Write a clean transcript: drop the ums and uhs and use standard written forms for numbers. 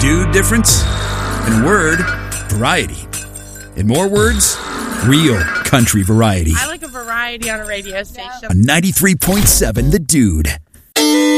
dude difference? In a word, variety. In more words, real country variety. I like a variety on a radio station. On 93.7 The Dude.